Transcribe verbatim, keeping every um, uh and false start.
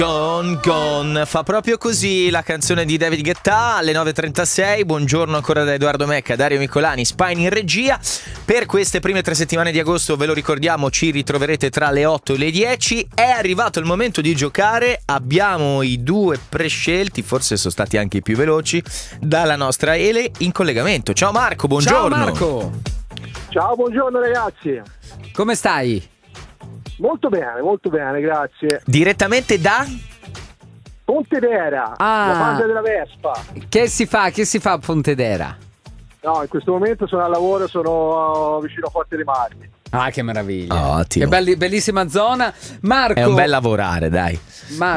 Gone Gone, fa proprio così la canzone di David Guetta alle nove e trentasei. Buongiorno ancora da Edoardo Mecca, Dario Micolani, Spine in regia. Per queste prime tre settimane di agosto, ve lo ricordiamo, ci ritroverete tra le otto e le dieci. È arrivato il momento di giocare. Abbiamo i due prescelti, forse sono stati anche i più veloci, dalla nostra Ele in collegamento. Ciao Marco, buongiorno. Ciao Marco. Ciao, buongiorno ragazzi. Come stai? Molto bene, molto bene, grazie. Direttamente da Pontedera, Ah. la banda della Vespa. Che si fa? Che si fa a Pontedera? No, in questo momento sono al lavoro, sono vicino a Forte dei Marmi. Ah, che meraviglia. Ottimo. Che belli- bellissima zona. Marco. È un bel lavorare, dai. Marco.